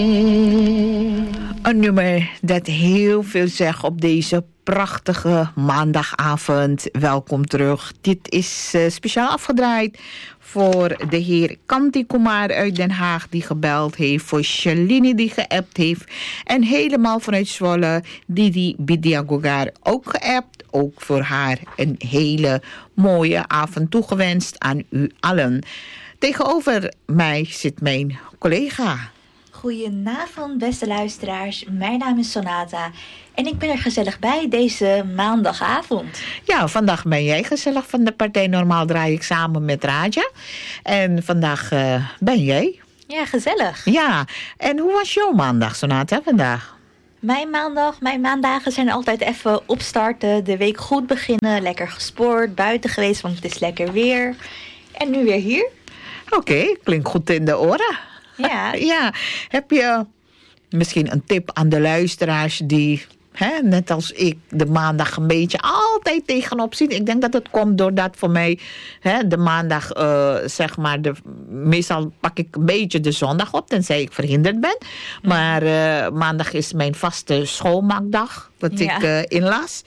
Een nummer dat heel veel zegt op deze prachtige maandagavond. Welkom terug. Dit is speciaal afgedraaid voor de heer Kanti Kumar uit Den Haag die gebeld heeft. Voor Shalini die geappt heeft. En helemaal vanuit Zwolle Didi Bidiagogar ook geappt. Ook voor haar een hele mooie avond toegewenst aan u allen. Tegenover mij zit mijn collega. Goedenavond, beste luisteraars. Mijn naam is Sonata en ik ben er gezellig bij deze maandagavond. Ja, vandaag ben jij gezellig van de partij. Normaal draai ik samen met Raja. En vandaag ben jij. Ja, gezellig. Ja, en hoe was jouw maandag, Sonata, vandaag? Mijn maandagen zijn altijd even opstarten, de week goed beginnen, lekker gesport, buiten geweest, want het is lekker weer. En nu weer hier. Oké, klinkt goed in de oren. Ja. Ja, heb je misschien een tip aan de luisteraars die, net als ik, de maandag een beetje altijd tegenop zien? Ik denk dat het komt doordat voor mij de maandag, zeg maar, meestal pak ik een beetje de zondag op, tenzij ik verhinderd ben. Maar maandag is mijn vaste schoonmaakdag, dat ik inlas.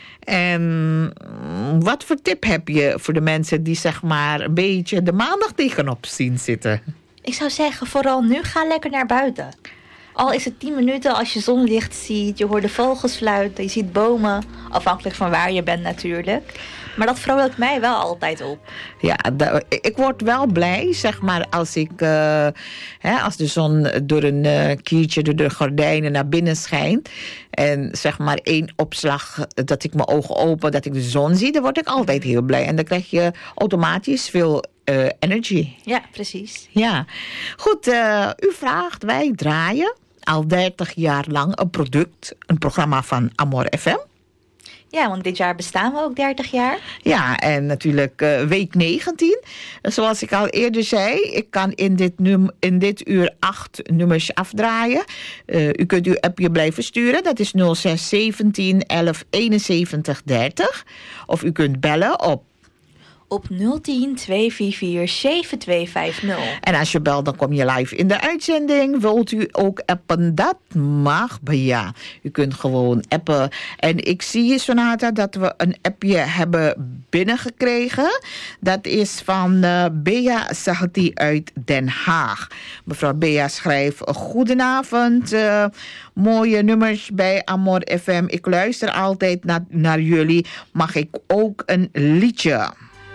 En wat voor tip heb je voor de mensen die, zeg maar, een beetje de maandag tegenop zien zitten? Ik zou zeggen, vooral nu ga lekker naar buiten. Al is het 10 minuten als je zonlicht ziet, je hoort de vogels fluiten, je ziet bomen. Afhankelijk van waar je bent natuurlijk. Maar dat vrolijkt mij wel altijd op. Ja, ik word wel blij, zeg maar, als ik, als de zon door een kiertje, door de gordijnen naar binnen schijnt. En zeg maar 1 opslag, dat ik mijn ogen open, dat ik de zon zie, dan word ik altijd heel blij. En dan krijg je automatisch veel energy. Ja, precies. Ja, goed, u vraagt, wij draaien al 30 jaar lang een product, een programma van Amor FM. Ja, want dit jaar bestaan we ook 30 jaar. Ja, en natuurlijk week 19. Zoals ik al eerder zei, ik kan in dit uur 8 nummers afdraaien. U kunt uw appje blijven sturen, dat is 06 17 11 71 30. Of u kunt bellen op 010 244 7250. En als je belt, dan kom je live in de uitzending. Wilt u ook appen? Dat mag, ja. U kunt gewoon appen. En ik zie, Sonata, dat we een appje hebben binnengekregen. Dat is van Bea Sahati uit Den Haag. Mevrouw Bea schrijft: goedenavond, mooie nummers bij Amor FM. Ik luister altijd naar jullie. Mag ik ook een liedje?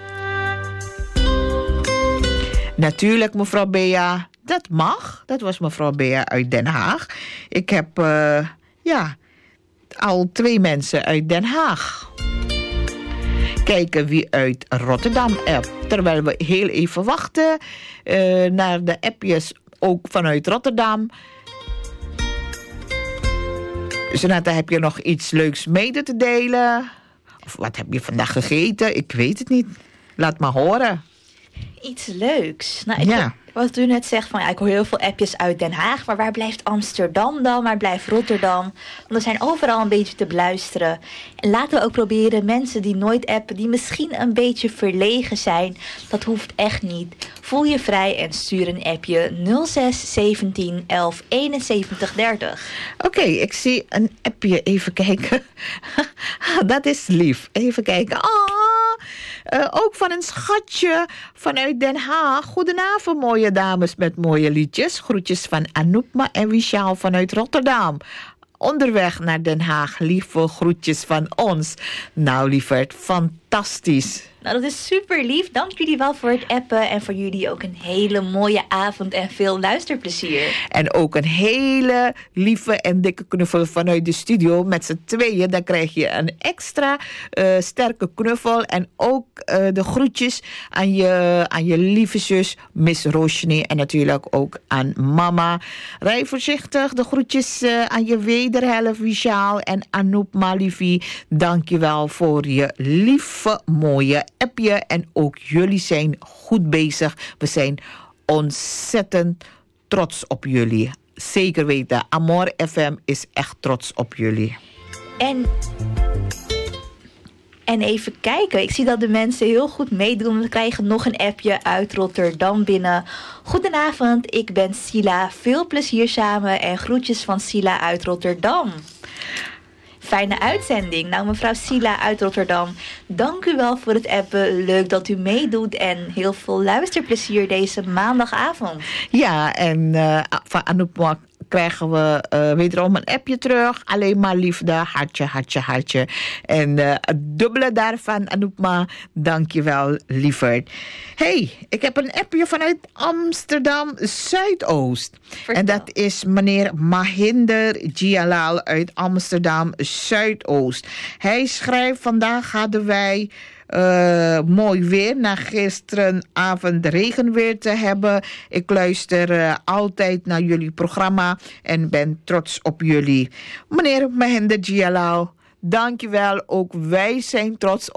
Natuurlijk, mevrouw Bea, dat mag. Dat was mevrouw Bea uit Den Haag. Ik heb al 2 mensen uit Den Haag. Kijken wie uit Rotterdam appt. Terwijl we heel even wachten naar de appjes ook vanuit Rotterdam. Sonata, heb je nog iets leuks mede te delen? Of wat heb je vandaag gegeten? Ik weet het niet. Laat maar horen. Iets leuks. Nou, wat u net zegt, van ik hoor heel veel appjes uit Den Haag. Maar waar blijft Amsterdam dan? Waar blijft Rotterdam? Want er zijn overal een beetje te beluisteren. En laten we ook proberen mensen die nooit appen, die misschien een beetje verlegen zijn. Dat hoeft echt niet. Voel je vrij en stuur een appje 06 17 11 71 30. Oké, ik zie een appje. Even kijken. Dat is lief. Even kijken. Ook van een schatje vanuit Den Haag. Goedenavond, mooie dames met mooie liedjes. Groetjes van Anoukma en Wishaal vanuit Rotterdam. Onderweg naar Den Haag. Lieve groetjes van ons. Nou, lieverd, fantastisch. Nou, dat is super lief. Dank jullie wel voor het appen. En voor jullie ook een hele mooie avond en veel luisterplezier. En ook een hele lieve en dikke knuffel vanuit de studio. Met z'n tweeën, dan krijg je een extra sterke knuffel. En ook de groetjes aan je lieve zus, Miss Roshni. En natuurlijk ook aan mama. Rij voorzichtig. De groetjes aan je wederhelft, Wishaal en Anouk Malivi. Dank je wel voor je lieve, mooie appje. En ook jullie zijn goed bezig. We zijn ontzettend trots op jullie. Zeker weten, Amor FM is echt trots op jullie. En even kijken, ik zie dat de mensen heel goed meedoen. We krijgen nog een appje uit Rotterdam binnen. Goedenavond, ik ben Sila. Veel plezier samen en groetjes van Sila uit Rotterdam. Fijne uitzending. Nou, mevrouw Sila uit Rotterdam, dank u wel voor het appen. Leuk dat u meedoet en heel veel luisterplezier deze maandagavond. Ja, en van Anouk krijgen we wederom een appje terug. Alleen maar liefde, hartje, hartje, hartje. En het dubbele daarvan, Anoukma, dank je wel, lieverd. Hey, ik heb een appje vanuit Amsterdam Zuidoost. Vertel. En dat is meneer Mahinder Djalal uit Amsterdam Zuidoost. Hij schrijft, vandaag hadden wij mooi weer na gisteravond regenweer te hebben. Ik luister altijd naar jullie programma en ben trots op jullie. Meneer Mahinder Djalal, dankjewel. Ook wij zijn trots